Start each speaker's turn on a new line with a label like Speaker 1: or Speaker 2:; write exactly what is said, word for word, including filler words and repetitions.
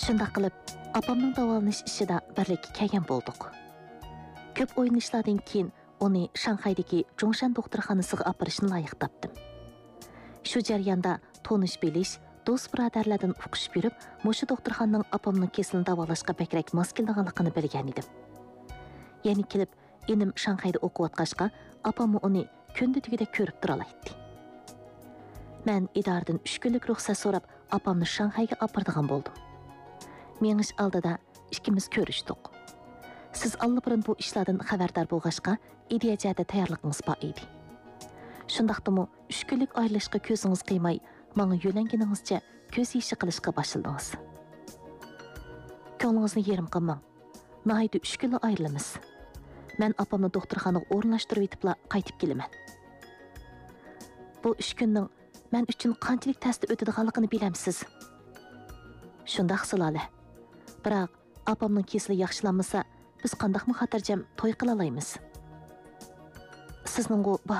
Speaker 1: Shundaq qilib, apamning davolanish ishida birlikka kelgan bo'ldik. Ko'p o'yinishlardan keyin uni Shanxaydagi Zhongshan doktorxonasiga apirishni loyiq topdim. Shu jarayonda tonish bilish, do'st birodarlardan o'qishib yurib, mushu doktorxonaning apamning kasalini davolashga bakrak mos kelganligini bilgan edim. Yana kelib, enim Shanxayda o'qiyotgachqa, apam uni kunda tugida ko'rib turalaydi. Men idoradan uch kunlik ruxsat so'rab, apamni Shanxayga apirdigan bo'ldim. Menish oldida ikkimiz ko'rishdik. Siz allabirun bu ishlardan xabardor bo'lg'achqa, ideyajada tayyorligingiz bor edi. Shundaqdimi uch kunlik ayrilishga ko'zingiz qiymay, menga yo'langaningizcha ko'z yishi qilishga boshladingiz. Ko'nglingizni yerim qilmang. Nahayda uch kunla ayrilamiz. Men apamni doktorxonaga o'rinlashtirib etibla qaytib kelaman. Bu uch kunning men uchun qanchalik ta'sir o'tadiganligini bilamsiz. Shundaq Sulola. Biroq apamning kesili yaxshilanmasa, biz qandaqmi xotirjam to'y qila olamiz? Sizning bu